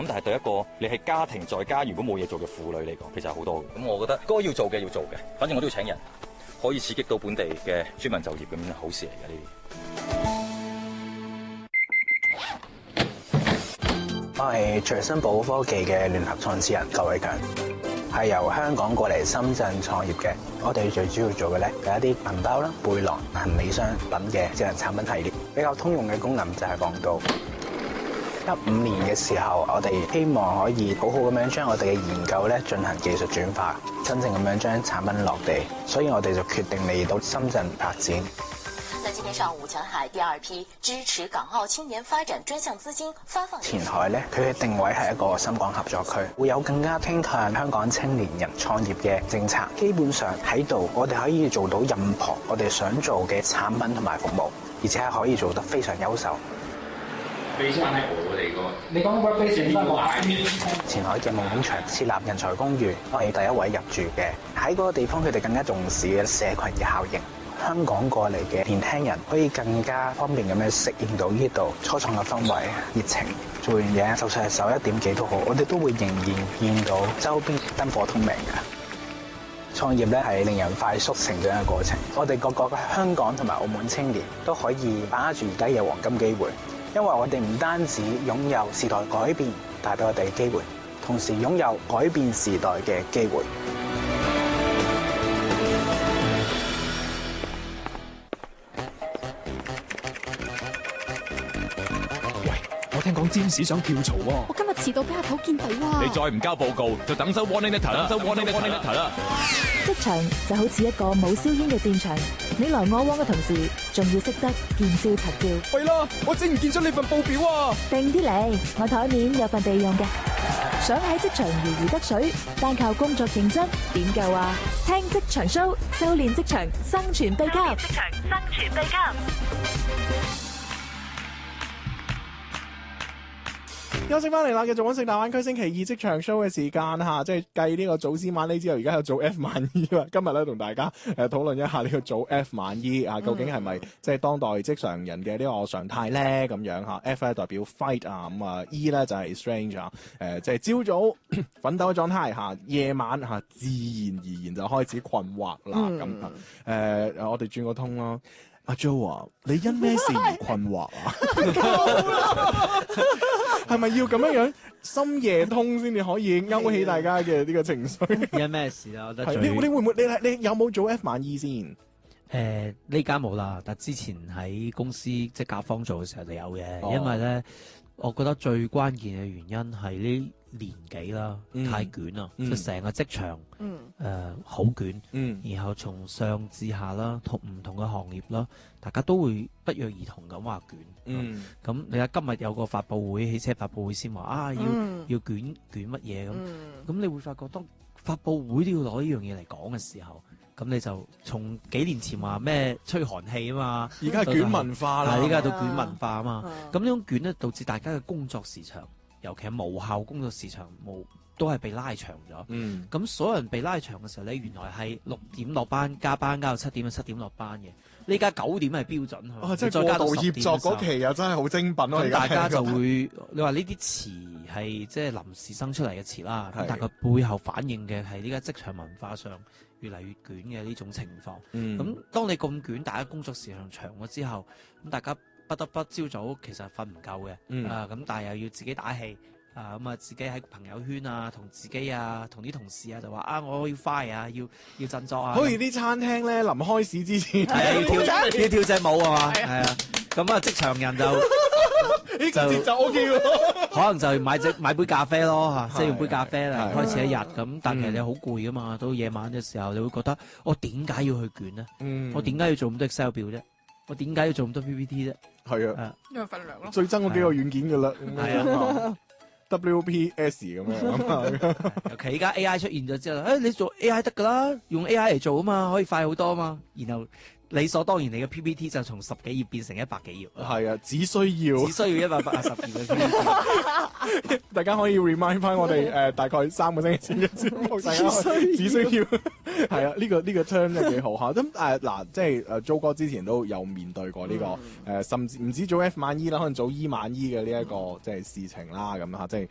咁但係對一個你係家庭在家如果冇嘢做嘅婦女嚟講，其實係好多嘅。咁我覺得該要做嘅要做嘅，反正我都要請人，可以刺激到本地嘅村民就業，咁樣好事嚟嘅呢啲。 我係隨身寶科技嘅聯合創始人郭偉強，係由香港過嚟深圳創業嘅。我哋最主要做嘅咧有一啲銀包啦、背囊、行李箱等嘅智能產品系列。比較通用嘅功能就係防盜。15年嘅時候，我哋希望可以好好咁樣將我哋嘅研究咧進行技術轉化，真正咁樣將產品落地。所以我哋就決定嚟到深圳發展。 在今天上午，前海第二批支持港澳青年發展專項資金發放。 前海咧，佢嘅定位係一個深港合作區，會有更加傾向香港青年人創業嘅政策。基本上喺度，我哋可以做到任何我哋想做嘅產品同埋服務，而且係可以做得非常優秀。 非常係我哋個， 你講 workplace 呢個前海嘅夢工場設立人才公寓，我係第一位入住嘅。喺嗰個地方，佢哋更加重視嘅社群嘅效應。香港過嚟嘅年輕人可以更加方便咁樣適應到呢度初創嘅氛圍、熱情。做完嘢，就算係11點幾都好，我哋都會仍然見到周邊燈火通明嘅。創業咧係令人快速成長嘅過程。我哋個香港同埋澳門青年都可以把握住而家嘅黃金機會，因為我哋唔單止擁有時代改變帶俾我哋嘅機會，同時擁有改變時代嘅機會。 聽講占士想跳槽喎， 我今日遲到俾阿頭見到啊！ 你再唔交報告，就等收 warning letter 啦，收 warning letter 啦。 職場就好似一個冇硝煙嘅戰場，你來我往嘅同時，仲要識得見招拆招。 喂啦，我整唔見咗你份報表啊！ 定啲嚟，我台面有份備用嘅。想喺職場如魚得水，單靠工作認真點夠啊？聽職場 show， 修煉職場生存秘笈。職場生存秘笈。 休息翻嚟啦，繼續揾食大灣區星期二職場 show 嘅時間嚇，即係繼呢個早 C 晚呢之後，而家有早 F 晚 E 啦。今日咧同大家討論一下呢個早 F 晚 E 啊，究竟係咪即係當代職場人嘅呢個常態咧？咁樣嚇 F 咧代表 fight 啊，咁啊 E 咧就係 strange 啊，即係朝早奮鬥嘅狀態嚇，夜晚嚇自然而然就開始困惑啦。咁我哋轉個通啦。阿 Jo 啊，你因咩事而困惑啊？係咪要咁樣深夜通先至可以勾起大家嘅呢個情緒？ 因咩事啊？我覺得你會唔會你有冇做 F 晚 E 先？ 呢間冇啦，但之前喺公司即係甲方做嘅時候就有嘅，因為咧，我覺得最關鍵嘅原因係呢年紀啦，太捲啦，即係成個職場好捲，然後從上至下啦，同唔同嘅行業啦，大家都會不約而同咁話捲。咁你睇今日有個發佈會，汽車發佈會先話啊，要捲乜嘢咁，咁你會發覺當發佈會都要攞呢樣嘢嚟講嘅時候，咁你就從幾年前話咩吹寒氣啊嘛， 而家係捲文化啦， 而家到捲文化啊嘛，咁呢種捲咧導致大家嘅工作時長，尤其係無效工作時長都係被拉長咗。咁所有人被拉長嘅時候咧，原來係6點落班，加班加到7點，7點落班嘅。呢家9點係標準。 即係過度協作嗰期又真係好精品咯。 大家就會你話呢啲詞係即係臨時生出嚟嘅詞啦，咁但係佢背後反映嘅係呢家職場文化上越嚟越捲嘅呢種情況。咁當你咁捲，大家工作時長長咗之後，咁大家不得不朝早其實瞓唔夠嘅，咁但係又要自己打氣，咁啊自己喺朋友圈啊，同自己啊，同啲同事啊就話啊我要 fire 啊，要振作啊。 好似啲餐廳咧臨開市之前要跳隻舞啊嘛，係啊，咁啊職場人就節奏 OK 喎， 可能就買杯咖啡咯嚇，即係用杯咖啡嚟開始一日咁，但其實你好攰噶嘛，到夜晚嘅時候你會覺得我點解要去捲呢？我點解要做咁多 Excel 表啫？我點解要做咁多 PPT 啫？ 係啊， 因為份量咯。 最憎嗰幾個軟件噶啦， 係啊 ，WPS 咁樣。 尤其而家 AI 出現咗之後，你做 AI 得噶啦，用 AI 嚟做啊嘛，可以快好多啊嘛。然後理所當然你嘅 PPT 就從10幾頁變成100幾頁。 係啊，只需要180頁嘅 PPT。大家可以 remind 翻我哋大概3個星期前嘅節目，大家只需要係啊，呢個 turn 真係幾好嚇。咁嗱，即係Jo哥之前都有面對過呢個甚至唔止早 F 晚 E 啦，可能早 E 晚 E 嘅呢一個即係事情啦咁嚇，即係